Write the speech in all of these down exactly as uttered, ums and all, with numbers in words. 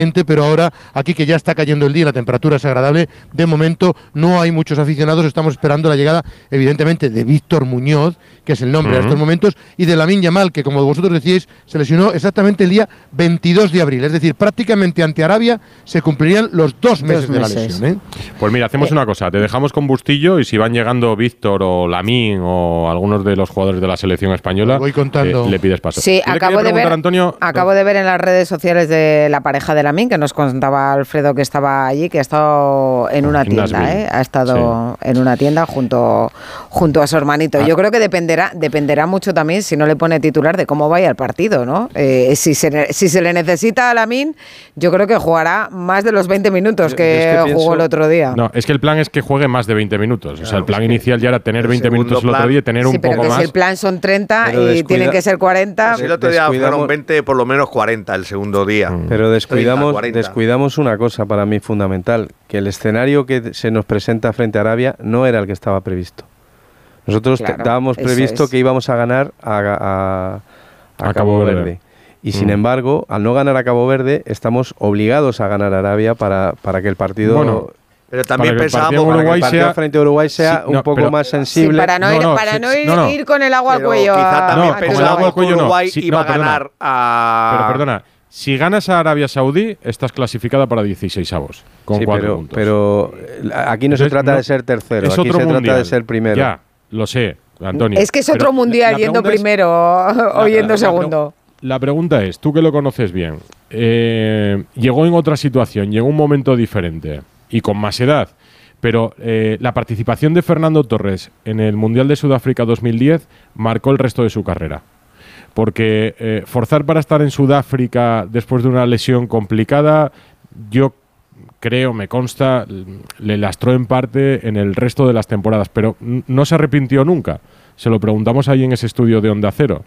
pero ahora, aquí que ya está cayendo el día, la temperatura es agradable, de momento no hay muchos aficionados, estamos esperando la llegada, evidentemente, de Víctor Muñoz, que es el nombre uh-huh. de estos momentos, y de Lamine Yamal, que como vosotros decíais, se lesionó exactamente el día veintidós de abril, es decir, prácticamente ante Arabia se cumplirían los dos meses, dos meses. de la lesión. ¿eh? Pues mira, hacemos eh. una cosa, te dejamos con Bustillo y si van llegando Víctor o Lamine o algunos de los jugadores de la selección española, voy contando. Eh, le pides paso. Sí, acabo de ver, Antonio, acabo de ver en las redes sociales de la pareja de Lamine, que nos contaba Alfredo que estaba allí, que ha estado en una tienda, ¿eh? ha estado sí. en una tienda junto, junto a su hermanito. Ah. Yo creo que dependerá, dependerá mucho también, si no le pone titular, de cómo vaya el partido, ¿no? Eh, si, se, si se le necesita a Lamine, yo creo que jugará más de los veinte minutos que, es que jugó pienso, el otro día. No, es que el plan es que juegue más de veinte minutos. Claro, o sea, el plan es inicial ya era tener veinte minutos plan, el otro día y tener sí, un poco más. Si el plan son treinta y descuida, tienen que ser cuarenta. Sí, el otro día fueron veinte, por lo menos cuarenta el segundo día. Mm. Pero descuidamos, treinta, descuidamos una cosa para mí fundamental, que el escenario que se nos presenta frente a Arabia no era el que estaba previsto. Nosotros claro, dábamos previsto es. que íbamos a ganar a, a, a, a Cabo Verde. Verde. Y mm. sin embargo, al no ganar a Cabo Verde, estamos obligados a ganar a Arabia para, para que el partido... Bueno, pero también pensábamos que el partido sea, frente a Uruguay sea sí, no, un poco pero, más sensible. Sí, para no, ir, no, no, para no, ir, no, no. ir con el agua al cuello. Quizá también no, pensábamos que Uruguay sí, iba no, a ganar perdona. a... Pero perdona, si ganas a Arabia Saudí, estás clasificada para dieciseisavos, con sí, cuatro pero, puntos. Pero aquí no Entonces, se trata no, de ser tercero, es aquí otro se mundial. trata de ser primero. Ya, lo sé, Antonio. Es que es otro pero mundial la, la yendo primero es, o yendo la, segundo. La, la pregunta es, tú que lo conoces bien, eh, llegó en otra situación, llegó un momento diferente y con más edad. Pero eh, la participación de Fernando Torres en el Mundial de Sudáfrica dos mil diez marcó el resto de su carrera. Porque eh, forzar para estar en Sudáfrica después de una lesión complicada, yo creo, me consta, le lastró en parte en el resto de las temporadas. Pero no se arrepintió nunca. Se lo preguntamos ahí en ese estudio de Onda Cero.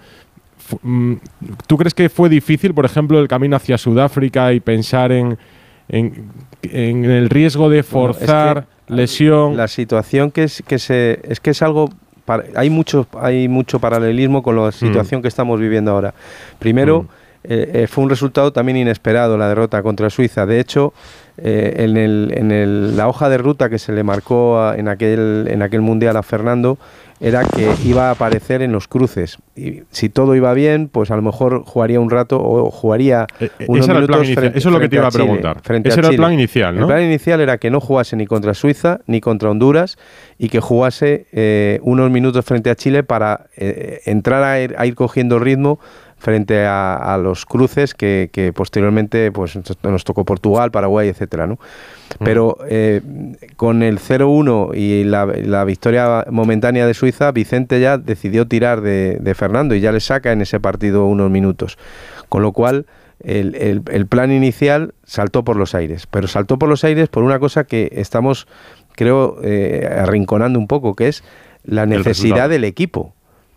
¿Tú crees que fue difícil, por ejemplo, el camino hacia Sudáfrica y pensar en, en, en el riesgo de forzar... Bueno, es que lesión. La situación que es que se es que es algo para, hay mucho hay mucho paralelismo con la situación mm. que estamos viviendo ahora. Primero, mm. eh, eh, fue un resultado también inesperado la derrota contra Suiza. De hecho, eh, en el en el, la hoja de ruta que se le marcó a, en aquel en aquel mundial a Fernando era que iba a aparecer en los cruces. Y si todo iba bien, pues a lo mejor jugaría un rato o jugaría eh, unos minutos frente, Eso es lo que te iba a preguntar. Chile, Ese era el plan inicial, ¿no? El plan inicial era que no jugase ni contra Suiza ni contra Honduras y que jugase eh, unos minutos frente a Chile para eh, entrar a ir, a ir cogiendo ritmo frente a, a los cruces que, que posteriormente pues nos tocó Portugal, Paraguay, etcétera, ¿no? Pero eh, con el cero uno y la, la victoria momentánea de Suiza, Vicente ya decidió tirar de, de Fernando y ya le saca en ese partido unos minutos. Con lo cual, el, el, el plan inicial saltó por los aires. Pero saltó por los aires por una cosa que estamos, creo, eh, arrinconando un poco, que es la necesidad del equipo.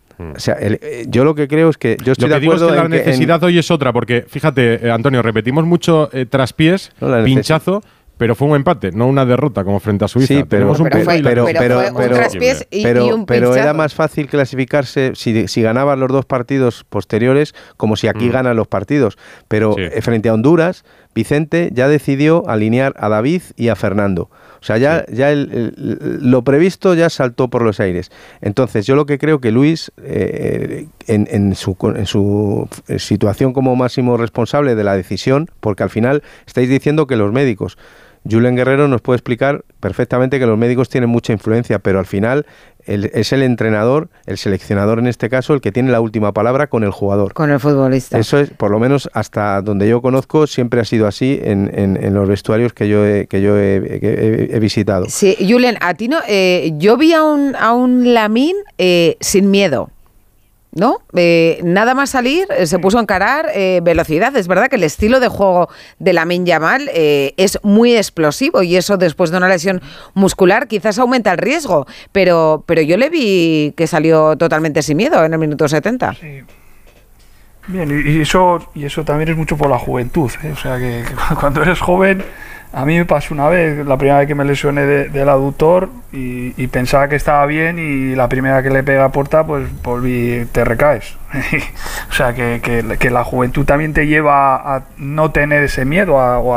O sea, el, yo lo que creo es que yo estoy lo que de acuerdo digo es que en la necesidad en, hoy es otra, porque fíjate, eh, Antonio, repetimos mucho eh, traspiés, no, pinchazo, pero fue un empate, no una derrota como frente a Suiza. Sí, pero, un pero, fue, pero, pero, pero, fue un traspiés y, pero, y un pero era más fácil clasificarse si, si ganabas los dos partidos posteriores, como si aquí mm. ganan los partidos. Pero sí. frente a Honduras, Vicente ya decidió alinear a David y a Fernando. O sea, ya, sí. ya el, el, lo previsto ya saltó por los aires. Entonces, yo lo que creo que Luis, eh, en, en, su, en su situación como máximo responsable de la decisión, porque al final estáis diciendo que los médicos, Julen Guerrero nos puede explicar perfectamente que los médicos tienen mucha influencia, pero al final el, es el entrenador, el seleccionador en este caso, el que tiene la última palabra con el jugador. Con el futbolista. Eso es, por lo menos hasta donde yo conozco, siempre ha sido así en, en, en los vestuarios que yo he, que yo he, he, he visitado. Sí, Julen, a ti no, eh, yo vi a un, a un Lamine eh, sin miedo. ¿No? Eh, nada más salir, eh, se puso a encarar eh, velocidad. Es verdad que el estilo de juego de Lamine Yamal eh, es muy explosivo y eso después de una lesión muscular quizás aumenta el riesgo, pero, pero yo le vi que salió totalmente sin miedo en el minuto setenta. Sí. Bien, y eso, y eso también es mucho por la juventud, ¿eh? O sea que, que cuando eres joven A mí me pasó una vez, la primera vez que me lesioné de, del aductor y, y pensaba que estaba bien y la primera que le pega a Porta, pues volví, te recaes. O sea, que, que, que la juventud también te lleva a no tener ese miedo a, o a